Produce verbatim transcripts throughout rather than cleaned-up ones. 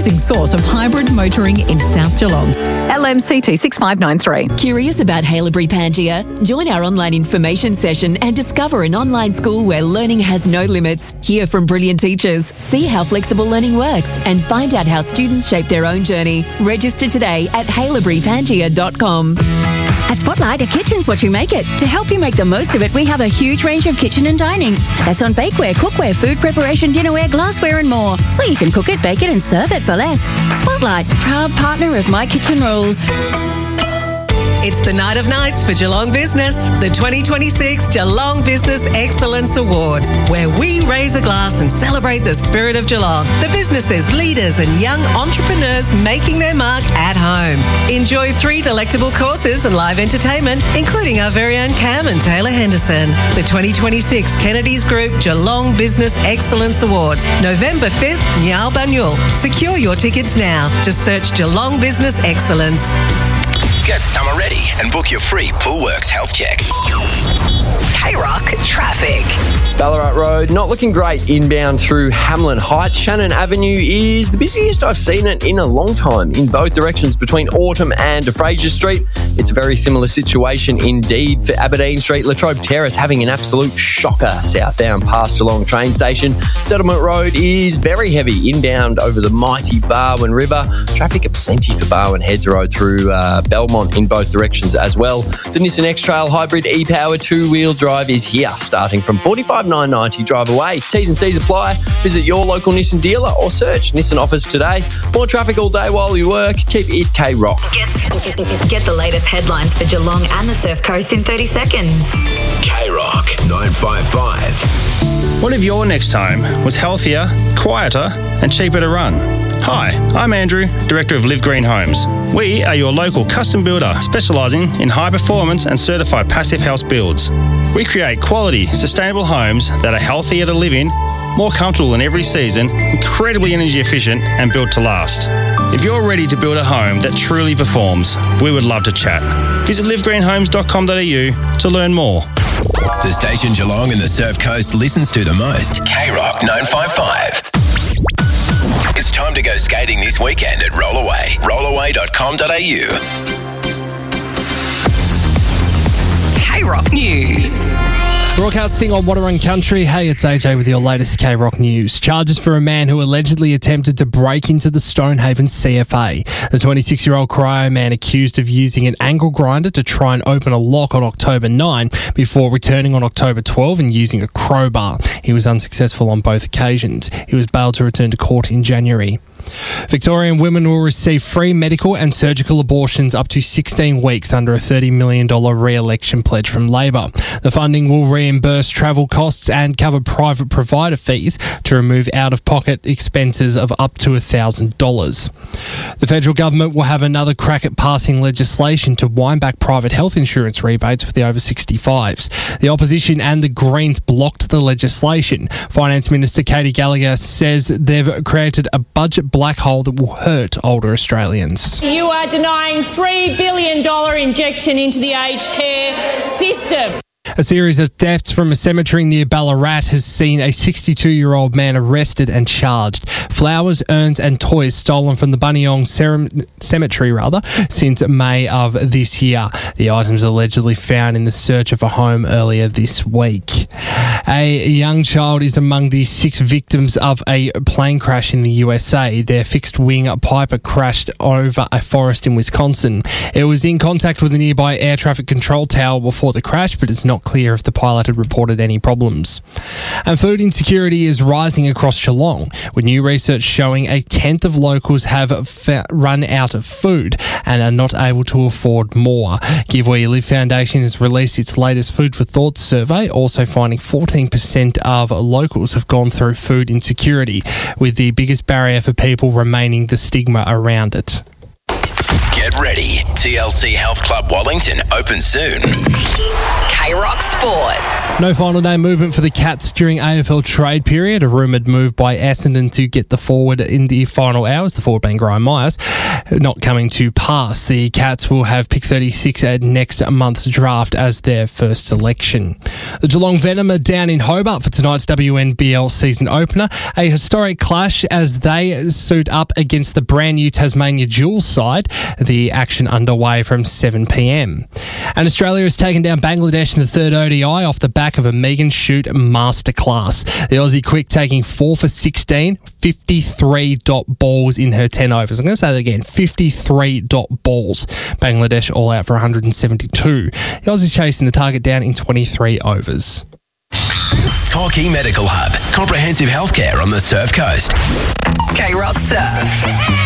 amazing source of hybrid motoring in South Geelong. L M C T six five nine three. Curious about Haileybury Pangaea? Join our online information session and discover an online school where learning has no limits. Hear from brilliant teachers, see how flexible learning works, and find out how students shape their own journey. Register today at haileybury pangaea dot com. At Spotlight, a kitchen's what you make it. To help you make the most of it, we have a huge range of kitchen and dining. That's on bakeware, cookware, food preparation, dinnerware, glassware and more. So you can cook it, bake it and serve it for less. Spotlight, proud partner of My Kitchen Rules. It's the night of nights for Geelong Business, the twenty twenty-six Geelong Business Excellence Awards, where we raise a glass and celebrate the spirit of Geelong, the businesses, leaders and young entrepreneurs making their mark at home. Enjoy three delectable courses and live entertainment, including our very own Cam and Taylor Henderson. The twenty twenty-six Kennedy's Group Geelong Business Excellence Awards, November fifth, Nyal Banyul. Secure your tickets now. Just search Geelong Business Excellence. Get summer ready and book your free Poolworks health check. K-Rock traffic. Ballarat Road, not looking great inbound through Hamlin Heights. Shannon Avenue is the busiest I've seen it in a long time in both directions between Autumn and Fraser Street. It's a very similar situation indeed for Aberdeen Street. Latrobe Terrace having an absolute shocker southbound past Geelong train station. Settlement Road is very heavy inbound over the mighty Barwon River. Traffic aplenty for Barwon Heads Road through uh, Belmont in both directions as well. The Nissan X-Trail Hybrid e-Power two-wheel drive is here, starting from forty-five nine ninety. Drive away. T's and C's apply. Visit your local Nissan dealer or search Nissan offers today. More traffic all day while you work. Keep it K-Rock. Get, get the latest headlines for Geelong and the Surf Coast in thirty seconds. K-Rock nine five five. What if your next home was healthier, quieter and cheaper to run? Hi, I'm Andrew, Director of Live Green Homes. We are your local custom builder specialising in high performance and certified passive house builds. We create quality, sustainable homes that are healthier to live in, more comfortable in every season, incredibly energy efficient and built to last. If you're ready to build a home that truly performs, we would love to chat. Visit live green homes dot com dot a u to learn more. The station Geelong and the Surf Coast listens to the most. K-Rock nine five five. It's time to go skating this weekend at Rollaway. rollaway dot com dot a u. K-Rock News. Broadcasting on Wadawurrung Country. Hey, it's A J with your latest K-Rock News. Charges for a man who allegedly attempted to break into the Stonehaven C F A. The twenty-six-year-old cryo man accused of using an angle grinder to try and open a lock on October ninth before returning on October twelfth and using a crowbar. He was unsuccessful on both occasions. He was bailed to return to court in January. Victorian women will receive free medical and surgical abortions up to sixteen weeks under a thirty million dollars re-election pledge from Labor. The funding will reimburse travel costs and cover private provider fees to remove out-of-pocket expenses of up to one thousand dollars. The federal government will have another crack at passing legislation to wind back private health insurance rebates for the over sixty-fives. The opposition and the Greens blocked the legislation. Finance Minister Katie Gallagher says they've created a budget black hole that will hurt older Australians. You are denying three billion dollars injection into the aged care system. A series of thefts from a cemetery near Ballarat has seen a sixty-two-year-old man arrested and charged. Flowers, urns and toys stolen from the Buninyong Cemetery rather, since May of this year. The items allegedly found in the search of a home earlier this week. A young child is among the six victims of a plane crash in the U S A. Their fixed-wing Piper crashed over a forest in Wisconsin. It was in contact with a nearby air traffic control tower before the crash, but it's not clear if the pilot had reported any problems. And food insecurity is rising across Geelong, with new research showing a tenth of locals have fa- run out of food and are not able to afford more. Give Where You Live Foundation has released its latest Food for Thought survey, also finding fourteen percent of locals have gone through food insecurity, with the biggest barrier for people remaining the stigma around it. Get Get ready. T L C Health Club Wellington open soon. K-Rock Sport. No final day movement for the Cats during A F L trade period. A rumoured move by Essendon to get the forward in the final hours, the forward being Graham Myers, not coming to pass. The Cats will have pick thirty-six at next month's draft as their first selection. The Geelong Venom are down in Hobart for tonight's W N B L season opener. A historic clash as they suit up against the brand new Tasmania Jewels side. The action underway from seven p.m. And Australia has taken down Bangladesh in the third O D I off the back of a Megan Shoot masterclass. The Aussie quick taking four for sixteen, fifty-three dot balls in her ten overs. I'm going to say that again, fifty-three dot balls. Bangladesh all out for one hundred seventy-two. The Aussies chasing the target down in twenty-three overs. Torquay Medical Hub. Comprehensive healthcare on the Surf Coast. K-Rock Surf.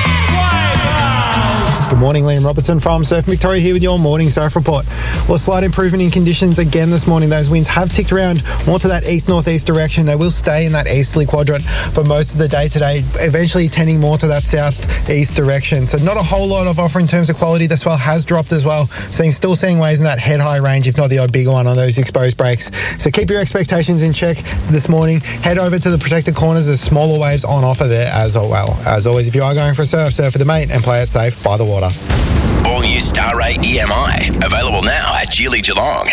Good morning, Liam Robertson from Surf Victoria here with your morning surf report. Well, slight improvement in conditions again this morning. Those winds have ticked around more to that east-northeast direction. They will stay in that easterly quadrant for most of the day today, eventually tending more to that southeast direction. So not a whole lot of offer in terms of quality. The swell has dropped as well. Seeing, still seeing waves in that head-high range, if not the odd bigger one on those exposed breaks. So keep your expectations in check this morning. Head over to the protected corners. There's smaller waves on offer there as well. As always, if you are going for a surf, surf with a mate and play it safe by the water. All new Starray E M I. Available now at Geely Geelong.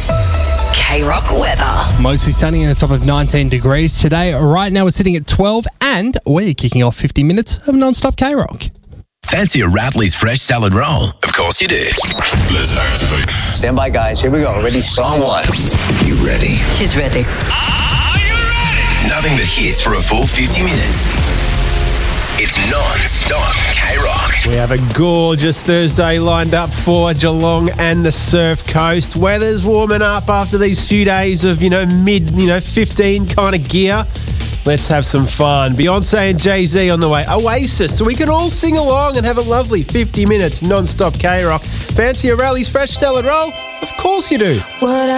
K-Rock weather. Mostly sunny and a top of nineteen degrees today. Right now we're sitting at twelve and we're kicking off fifty minutes of non-stop K-Rock. Fancy a Ratley's fresh salad roll? Of course you do. Let's activate. Stand by, guys. Here we go. Ready? Song one. You ready? She's ready. Are you ready? Nothing but hits for a full fifty minutes. It's non-stop K-Rock. We have a gorgeous Thursday lined up for Geelong and the Surf Coast. Weather's warming up after these few days of, you know, mid, you know, fifteen kind of gear. Let's have some fun. Beyonce and Jay-Z on the way. Oasis, so we can all sing along and have a lovely fifty minutes non-stop K-Rock. Fancy a Rally's fresh salad roll? Of course you do. What